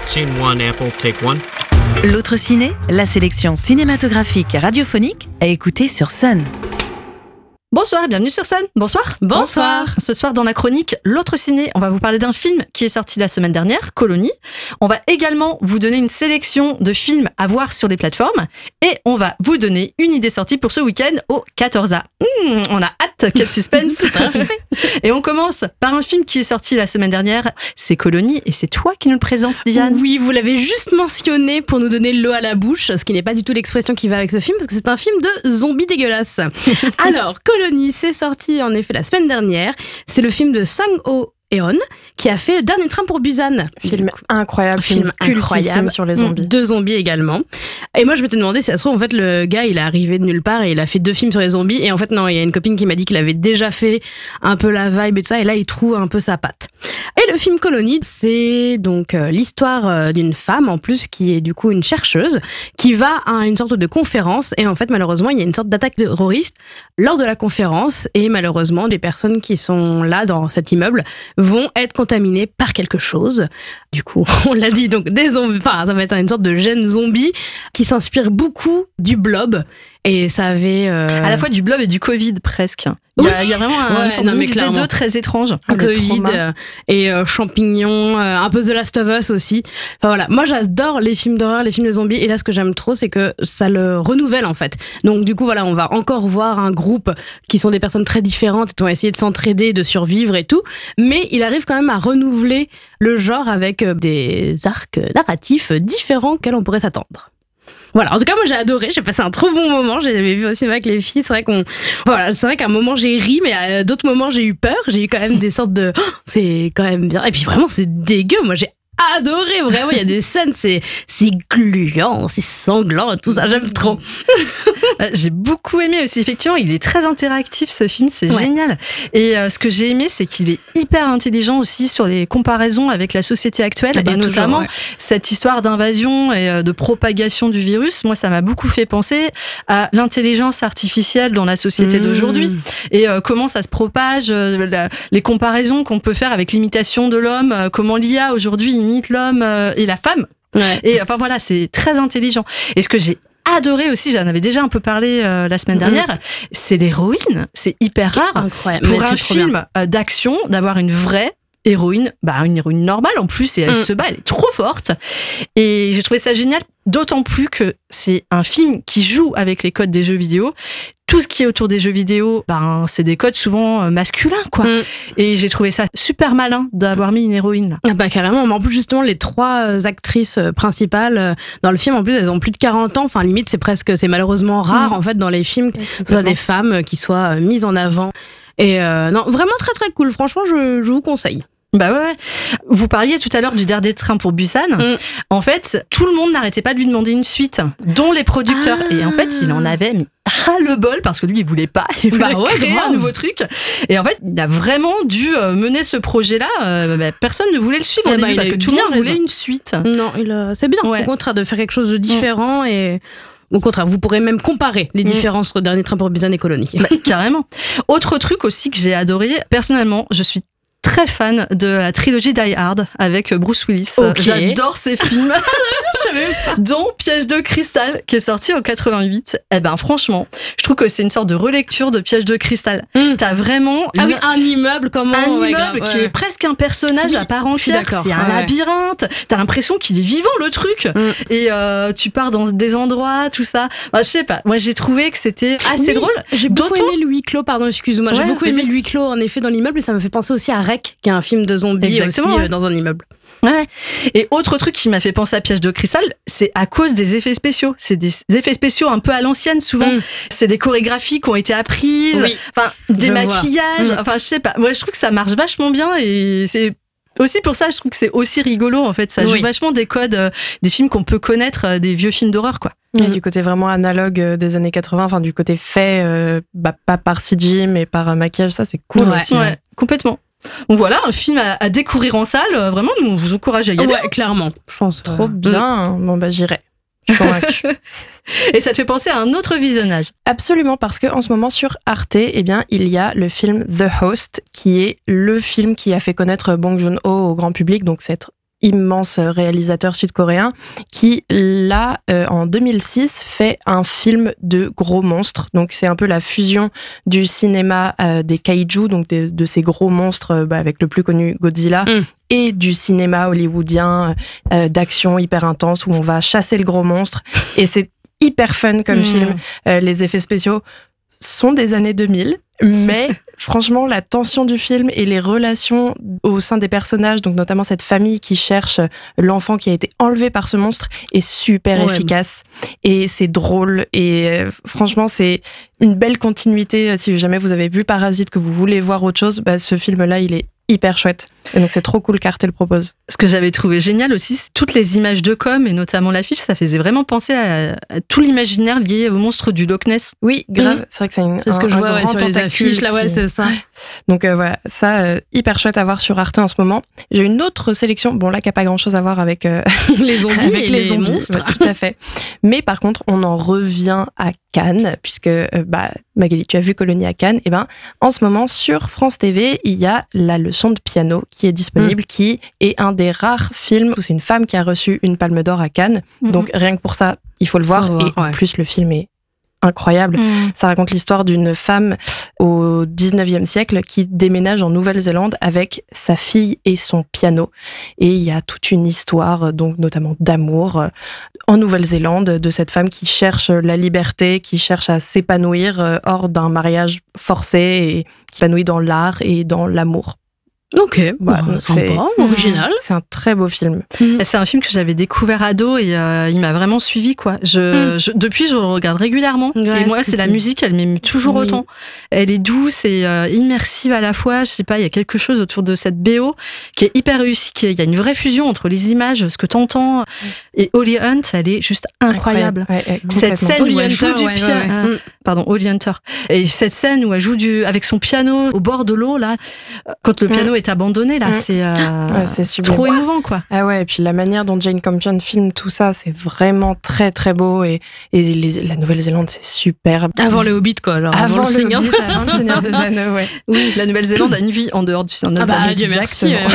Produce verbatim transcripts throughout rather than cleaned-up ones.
Scene one, Apple, take one. L'autre ciné, la sélection cinématographique et radiophonique à écouter sur Sun. Bonsoir et bienvenue sur Sun. Bonsoir. Bonsoir. Ce soir dans la chronique L'autre ciné, on va vous parler d'un film qui est sorti la semaine dernière, Colony. On va également vous donner une sélection de films à voir sur les plateformes et on va vous donner une idée sortie pour ce week-end au quatorze A. Mmh, on a hâte, quel suspense. Et on commence par un film qui est sorti la semaine dernière, c'est Colony et c'est toi qui nous le présentes, Diane. Oui, vous l'avez juste mentionné pour nous donner l'eau à la bouche, ce qui n'est pas du tout l'expression qui va avec ce film parce que c'est un film de zombies dégueulasses. Alors, Colony, c'est sorti en effet la semaine dernière. C'est le film de Sang-ho Eon qui a fait Le Dernier Train pour Busan. Film incroyable, film, film incroyable sur les zombies. Deux zombies également. Et moi je m'étais demandé si ça se trouve en fait le gars il est arrivé de nulle part et il a fait deux films sur les zombies et en fait non, il y a une copine qui m'a dit qu'il avait déjà fait un peu la vibe et tout ça et là il trouve un peu sa patte. Et le film Colony, c'est donc euh, l'histoire euh, d'une femme en plus qui est du coup une chercheuse qui va à une sorte de conférence et en fait malheureusement il y a une sorte d'attaque terroriste lors de la conférence et malheureusement les personnes qui sont là dans cet immeuble vont être contaminés par quelque chose. Du coup, on l'a dit, donc des zombies, enfin, ça va être une sorte de gène zombie qui s'inspire beaucoup du blob. Et ça avait... Euh... À la fois du blob et du Covid, presque. Il y a, il y a vraiment un ouais, sorte non, de mix des deux très étrange. Oh, Covid euh, et euh, champignons, euh, un peu The Last of Us aussi. Enfin voilà, moi j'adore les films d'horreur, les films de zombies. Et là, ce que j'aime trop, c'est que ça le renouvelle en fait. Donc du coup, voilà, on va encore voir un groupe qui sont des personnes très différentes et qui vont essayer de s'entraider, de survivre et tout. Mais il arrive quand même à renouveler le genre avec des arcs narratifs différents auxquels on pourrait s'attendre. Voilà, en tout cas moi j'ai adoré, j'ai passé un trop bon moment, j'avais vu aussi avec les filles, c'est vrai qu'on voilà, c'est vrai qu'à un moment j'ai ri mais à d'autres moments j'ai eu peur, j'ai eu quand même des sortes de oh, c'est quand même bien et puis vraiment c'est dégueu, moi j'ai adoré, vraiment, il y a des scènes, c'est, c'est gluant, c'est sanglant, tout ça, j'aime trop. J'ai beaucoup aimé aussi, effectivement, il est très interactif ce film, c'est ouais. génial. Et euh, ce que j'ai aimé, c'est qu'il est hyper intelligent aussi sur les comparaisons avec la société actuelle, ah bah, et notamment toujours, ouais. cette histoire d'invasion et euh, de propagation du virus. Moi, ça m'a beaucoup fait penser à l'intelligence artificielle dans la société mmh. d'aujourd'hui et euh, comment ça se propage, euh, la, les comparaisons qu'on peut faire avec l'imitation de l'homme, euh, comment l'I A aujourd'hui imite l'homme euh, et la femme. Ouais. Et enfin voilà, c'est très intelligent. Et ce que j'ai adoré aussi, j'en avais déjà un peu parlé euh, la semaine dernière, mmh. c'est l'héroïne. C'est hyper rare incroyable. Pour Mais un film euh, d'action d'avoir une vraie héroïne, bah une héroïne normale en plus, et elle mmh. se bat, elle est trop forte. Et j'ai trouvé ça génial, d'autant plus que c'est un film qui joue avec les codes des jeux vidéo. Tout ce qui est autour des jeux vidéo, ben, c'est des codes souvent masculins, quoi. Mm. Et j'ai trouvé ça super malin d'avoir mis une héroïne, là. Ah bah, carrément. Mais en plus, justement, les trois actrices principales dans le film, en plus, elles ont plus de quarante ans. Enfin, limite, c'est presque, c'est malheureusement rare, mm. en fait, dans les films, que ce soit des femmes qui soient mises en avant. Et euh, non, vraiment très, très cool. Franchement, je, je vous conseille. Bah ouais. Vous parliez tout à l'heure du Dernier Train pour Busan. Mm. En fait, tout le monde n'arrêtait pas de lui demander une suite, dont les producteurs. Ah. Et en fait, il en avait mis ras le bol parce que lui, il voulait pas. Il voulait bah ouais, créer grave. un nouveau truc. Et en fait, il a vraiment dû mener ce projet-là. Euh, bah, personne ne voulait le suivre au début bah, parce que tout le monde raison. voulait une suite. Non, il a... c'est bien. Ouais. Au contraire, de faire quelque chose de différent mm. et... Au contraire, vous pourrez même comparer les différences entre mmh. Dernier Train pour Busan et Colony. Bah, carrément. Autre truc aussi que j'ai adoré, personnellement, je suis très fan de la trilogie Die Hard avec Bruce Willis. Okay. J'adore ces films, dont Piège de cristal qui est sorti en quatre-vingt-huit. Eh ben franchement, je trouve que c'est une sorte de relecture de Piège de cristal. Mm. T'as vraiment ah une... oui, un immeuble comment un ouais, immeuble grave, qui ouais. est presque un personnage oui, à part entière. C'est un ouais. labyrinthe. T'as l'impression qu'il est vivant le truc. Mm. Et euh, tu pars dans des endroits, tout ça. Enfin, je sais pas. Moi, j'ai trouvé que c'était assez oui, drôle. J'ai beaucoup D'autant... aimé le huis clos. Pardon, excuse-moi. Ouais, j'ai beaucoup aimé le huis clos en effet dans l'immeuble et ça me fait penser aussi à Rec, qui est un film de zombies Exactement, aussi ouais. euh, dans un immeuble. Ouais. Et autre truc qui m'a fait penser à Piège de cristal, c'est à cause des effets spéciaux. C'est des effets spéciaux un peu à l'ancienne souvent. Mm. C'est des chorégraphies qui ont été apprises, oui, enfin des maquillages. Mm. Enfin, je sais pas. Moi, je trouve que ça marche vachement bien et c'est aussi pour ça, je trouve que c'est aussi rigolo en fait. Ça oui. joue vachement des codes, euh, des films qu'on peut connaître, euh, des vieux films d'horreur quoi. Et mmh. du côté vraiment analogue euh, des années quatre-vingts, enfin du côté fait, euh, bah, pas par C G I mais par euh, maquillage, ça c'est cool ouais. aussi. Ouais, ouais. Complètement. Donc voilà, un film à, à découvrir en salle. Vraiment, nous on vous encourage à y aller. Ouais, clairement. Je pense trop euh... bien. Bon bah j'irai. Je suis convaincue. Et ça te fait penser à un autre visionnage. Absolument, parce qu'en ce moment sur Arte, eh bien, il y a le film The Host, qui est le film qui a fait connaître Bong Joon-ho au grand public. Donc c'est immense réalisateur sud-coréen qui, là, euh, en deux mille six, fait un film de gros monstres. Donc, c'est un peu la fusion du cinéma euh, des kaiju, donc de, de ces gros monstres, euh, bah, avec le plus connu Godzilla, mm. et du cinéma hollywoodien euh, d'action hyper intense où on va chasser le gros monstre. Et c'est hyper fun comme mm. film. Euh, les effets spéciaux sont des années deux mille, mais franchement, la tension du film et les relations au sein des personnages, donc notamment cette famille qui cherche l'enfant qui a été enlevé par ce monstre, est super ouais. efficace. Et c'est drôle. Et euh, franchement, c'est une belle continuité. Si jamais vous avez vu Parasite, que vous voulez voir autre chose, bah, ce film-là, il est hyper chouette. Et donc, c'est trop cool qu'Arte le propose. Ce que j'avais trouvé génial aussi, c'est toutes les images de com, et notamment l'affiche, ça faisait vraiment penser à, à tout l'imaginaire lié au monstre du Loch Ness. Oui, grave. Mmh. C'est vrai que c'est une, c'est ce que un, je vois un ouais, grand sur les affiches, là, ouais, c'est ça. Donc, euh, voilà, ça, euh, hyper chouette à voir sur Arte en ce moment. J'ai une autre sélection, bon, là, qui n'a pas grand-chose à voir avec, euh, les zombies avec et les, les zombies. monstres. Ouais, tout à fait. Mais par contre, on en revient à Cannes, puisque, euh, bah, Magali, tu as vu Colonie à Cannes. Et ben, en ce moment, sur France T V, il y a La leçon de piano qui est disponible, mmh. qui est un des rares films où c'est une femme qui a reçu une Palme d'Or à Cannes. Mmh. Donc, rien que pour ça, il faut le voir. Faut voir et ouais. en plus, le film est incroyable. Mmh. Ça raconte l'histoire d'une femme au dix-neuvième siècle qui déménage en Nouvelle-Zélande avec sa fille et son piano. Et il y a toute une histoire, donc notamment d'amour, en Nouvelle-Zélande, de cette femme qui cherche la liberté, qui cherche à s'épanouir hors d'un mariage forcé et qui s'épanouit dans l'art et dans l'amour. Ok, bah, bah, c'est sympa, original. C'est un très beau film. Mmh. C'est un film que j'avais découvert ado et euh, il m'a vraiment suivi quoi. Je, mmh. je, depuis, je le regarde régulièrement. Ouais, et moi, c'est, c'est la musique, elle m'émue toujours oui. autant. Elle est douce et euh, immersive à la fois. Je sais pas, il y a quelque chose autour de cette B O qui est hyper réussie. Qui est, il y a une vraie fusion entre les images, ce que t'entends. Mmh. Et Holly Hunt, elle est juste incroyable. incroyable. Ouais, ouais, cette scène Holly où elle joue Hunter, du ouais, piano. Ouais, ouais. euh, pardon, Holly Hunter. Et cette scène où elle joue du, avec son piano au bord de l'eau là, quand le piano mmh. est abandonné là, mmh. c'est, euh, ouais, c'est trop émouvant quoi. Ah ouais, et puis la manière dont Jane Campion filme tout ça, c'est vraiment très très beau et, et les, la Nouvelle-Zélande c'est super. Avant le Hobbit quoi, genre avant, avant le, le Seigneur, Hobbit, avant le Seigneur des Anneaux, ouais. Oui, la Nouvelle-Zélande a une vie en dehors du Seigneur des ah bah, Anneaux. Dieu merci. Euh,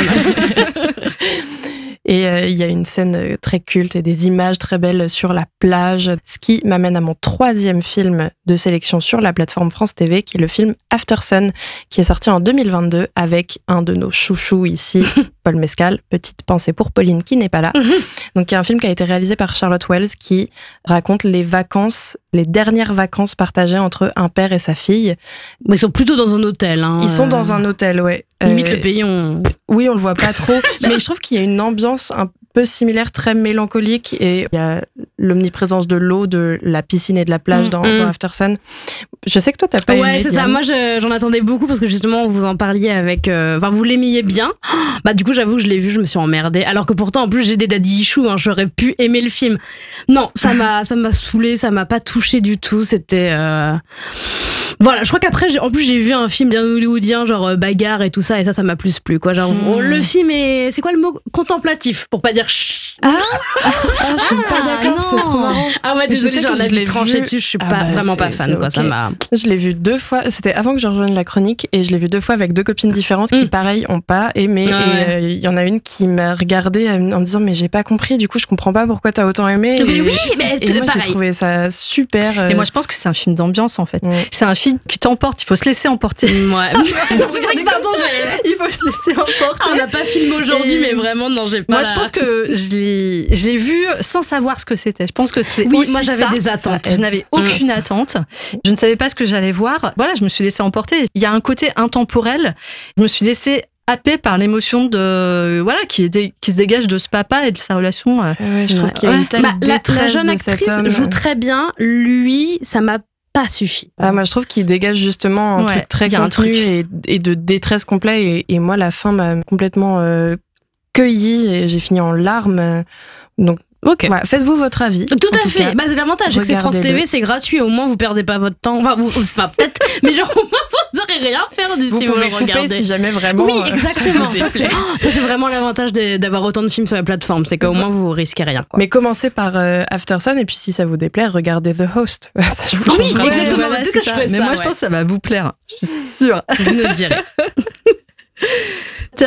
Et il euh, y a une scène très culte et des images très belles sur la plage, ce qui m'amène à mon troisième film de sélection sur la plateforme France T V, qui est le film Aftersun, qui est sorti en deux mille vingt-deux avec un de nos chouchous ici, Paul Mescal. Petite pensée pour Pauline qui n'est pas là. Donc il y a un film qui a été réalisé par Charlotte Wells qui raconte les vacances, les dernières vacances partagées entre un père et sa fille. Mais ils sont plutôt dans un hôtel. Hein, ils sont dans un hôtel, ouais. Limite euh, le pays, on... Oui, on le voit pas trop, mais je trouve qu'il y a une ambiance un peu similaire, très mélancolique, et il y a l'omniprésence de l'eau, de la piscine et de la plage mmh, dans, mmh. dans Aftersun. Je sais que toi, t'as pas ouais, aimé. Ouais, c'est Diane. ça. Moi, je, j'en attendais beaucoup parce que justement, vous en parliez avec... Euh, enfin, vous l'aimiez bien. Bah, du coup, j'avoue que je l'ai vu, je me suis emmerdée. Alors que pourtant, en plus, j'ai des daddy issues, hein, j'aurais pu aimer le film. Non, ça m'a, ça m'a saoulée, ça m'a pas touchée du tout. C'était... Euh... Voilà, je crois qu'après, j'ai, en plus, j'ai vu un film bien hollywoodien, genre euh, bagarre et tout ça, et ça, ça m'a plus plu, quoi. Genre, mmh. le film est... C'est quoi le mot ? Contemplatif, pour pas dire... Ah, ah, je suis pas d'accord, non. c'est trop marrant. Ah ouais, désolée, j'en ai tranché dessus, je suis ah pas, bah, vraiment pas fan, quoi. Okay. Ça m'a... Je l'ai vu deux fois, c'était avant que je rejoigne la chronique, et je l'ai vu deux fois avec deux copines différentes qui, mm. pareil, ont pas aimé. Ah, et il ouais. euh, y en a une qui m'a regardée en me disant, mais j'ai pas compris, du coup, je comprends pas pourquoi t'as autant aimé. Mais et, oui, mais et moi, pareil. j'ai trouvé ça super. Euh... Et moi, je pense que c'est un film d'ambiance, en fait. Mm. C'est un film qui t'emporte, il faut se laisser emporter. Ouais. Donc, pardon, il faut se laisser emporter. On n'a pas filmé aujourd'hui, et... mais vraiment, non, j'ai pas. Moi, la... je pense que je l'ai, je l'ai vu sans savoir ce que c'était. Je pense que c'est oui, aussi moi j'avais ça. des attentes. Je n'avais aucune mmh. attente. Je ne savais pas ce que j'allais voir. Voilà, je me suis laissée emporter. Il y a un côté intemporel. Je me suis laissée happée par l'émotion de voilà qui est qui se dégage de ce papa et de sa relation. Ouais, je trouve ouais. qu'il y a une telle bah, détresse la, la jeune de actrice cet homme. joue très bien. Lui, ça m'a pas suffi. Ah, moi, je trouve qu'il dégage justement un ouais, truc très contenu un truc. Et, et de détresse complet. Et, et moi, la fin m'a complètement euh, cueillie et j'ai fini en larmes. Donc, ok. Voilà, faites-vous votre avis. Tout à tout fait. Cas. Bah, c'est l'avantage, c'est que c'est France T V, c'est gratuit. Au moins, vous perdez pas votre temps. Enfin, vous, enfin peut-être, mais genre, au moins, vous n'aurez rien à faire d'ici. Vous, vous pouvez le regarder si jamais vraiment. Oui, exactement. Ça, c'est, ça, c'est vraiment l'avantage de, d'avoir autant de films sur la plateforme, c'est qu'au moins, vous risquez rien. Quoi. Mais commencez par euh, Aftersun, et puis si ça vous déplaît, regardez The Host. Ça, je vous oui, exactement. Ouais, voilà, c'est que ça. Mais ça, moi, ouais. je pense que ça va vous plaire. Je suis sûre. Vous me direz. Tu as d'autres conseils ?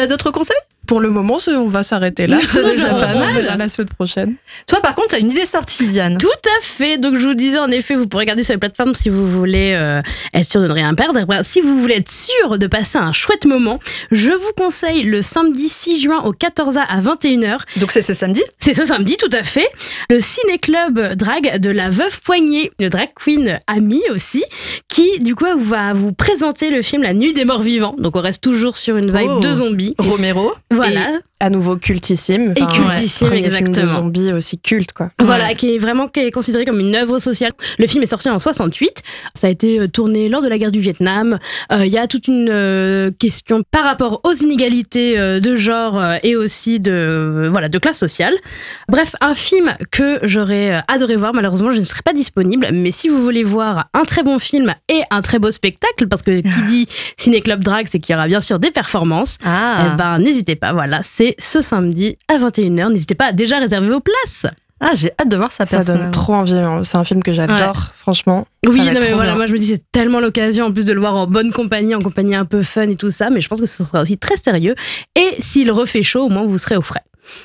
Pour le moment, on va s'arrêter là. C'est déjà on, pas on mal. verra la semaine prochaine. Toi, par contre, t'as une idée sortie, Diane. Tout à fait. Donc, je vous disais, en effet, vous pourrez regarder sur les plateformes si vous voulez euh, être sûr de ne rien perdre. Si vous voulez être sûr de passer un chouette moment, je vous conseille le samedi six juin au quatorze à vingt et une heures. Donc, c'est ce samedi ? C'est ce samedi, tout à fait. Le ciné-club drag de la Veuve Poignée, une drag queen amie aussi, qui, du coup, va vous présenter le film La Nuit des Morts Vivants. Donc, on reste toujours sur une vibe Oh. de zombies. Romero. Voilà. Et à nouveau cultissime. Et Enfin, cultissime, premier film exactement. de zombies aussi culte, quoi. Voilà, Ouais. qui est vraiment qui est considéré comme une œuvre sociale. Le film est sorti en soixante-huit. Ça a été euh, tourné lors de la guerre du Vietnam. Il euh, y a toute une euh, question par rapport aux inégalités euh, de genre euh, et aussi de euh, voilà de classe sociale. Bref, un film que j'aurais euh, adoré voir. Malheureusement, je ne serai pas disponible. Mais si vous voulez voir un très bon film et un très beau spectacle, parce que qui dit ciné-club drag, c'est qu'il y aura bien sûr des performances. Ah. Eh ben, n'hésitez pas. Voilà, c'est ce samedi à vingt et une heures. N'hésitez pas à déjà réserver vos places. Ah, j'ai hâte de voir ça. Ça donne personnellement. trop envie. Hein. C'est un film que j'adore, Ouais. franchement. Oui, Ça va non, être mais trop voilà, bien. moi je me dis c'est tellement l'occasion en plus de le voir en bonne compagnie, en compagnie un peu fun et tout ça, mais je pense que ce sera aussi très sérieux. Et s'il refait chaud, au moins vous serez au frais.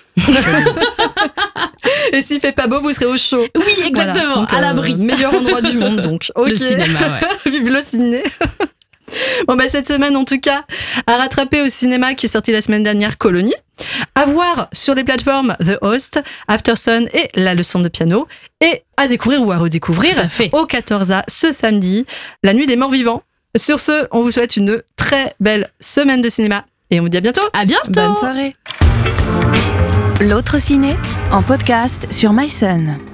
Et s'il fait pas beau, vous serez au chaud. Oui, exactement, Voilà. Donc, à euh, l'abri. meilleur endroit du monde, donc. Ok. Le cinéma, ouais. Vive le ciné. Bon, bah, cette semaine, en tout cas, à rattraper au cinéma qui est sorti la semaine dernière, Colonie. À voir sur les plateformes The Host, Aftersun et La Leçon de piano. Et à découvrir ou à redécouvrir Tout à fait. au quatorze A ce samedi, La Nuit des Morts Vivants. Sur ce, on vous souhaite une très belle semaine de cinéma. Et on vous dit à bientôt. À bientôt. Bonne soirée. L'autre ciné en podcast sur MySun.